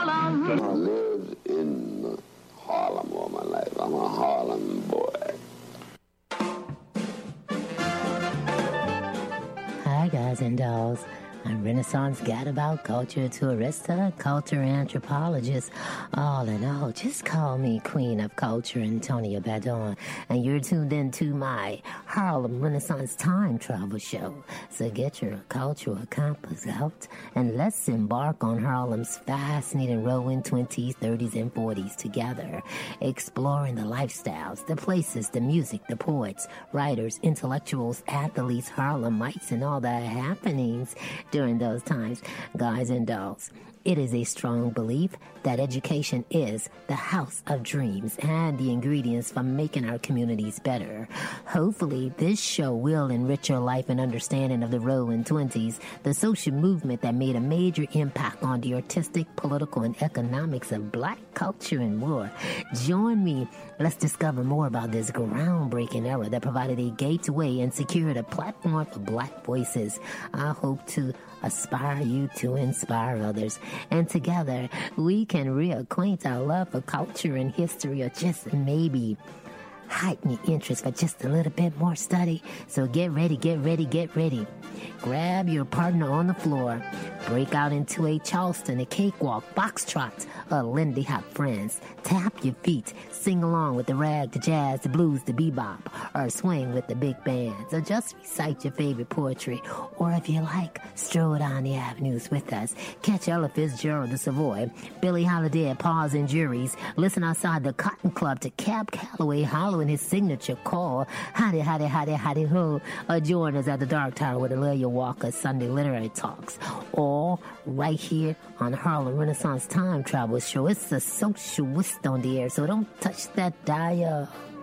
Harlem. I lived in Harlem all my life. I'm a Harlem boy. Hi, guys and dolls. I'm Renaissance gadabout culture tourista, culture anthropologist. All in all, just call me Queen of Culture, Antonia Badon. And you're tuned into my Harlem Renaissance time travel show. So get your cultural compass out and let's embark on Harlem's fascinating roaring 20s, 30s, and 40s together, exploring the lifestyles, the places, the music, the poets, writers, intellectuals, athletes, Harlemites, and all the happenings during those times, guys and dolls. It is a strong belief that education is the house of dreams and the ingredients for making our communities better. Hopefully, this show will enrich your life and understanding of the Roaring 20s, the social movement that made a major impact on the artistic, political, and economics of black culture and more. Join me. Let's discover more about this groundbreaking era that provided a gateway and secured a platform for black voices. I hope to aspire you to inspire others. And together, we can reacquaint our love for culture and history, or just maybe heighten your interest for just a little bit more study. So get ready, get ready, get ready. Grab your partner on the floor. Break out into a Charleston, a cakewalk, foxtrot, or Lindy Hop friends. Tap your feet. Sing along with the rag, the jazz, the blues, the bebop, or swing with the big bands, or just recite your favorite poetry, or if you like, stroll down the avenues with us. Catch Ella Fitzgerald, the Savoy, Billie Holiday at Paws and Juries. Listen outside the Cotton Club to Cab Calloway hollering his signature call, howdy, howdy, howdy, howdy, ho, or join us at the Dark Tower with Alelia Walker Sunday Literary Talks, all right here on Harlem Renaissance Time Travel Show. It's a socialist on the air, so don't touch that dial.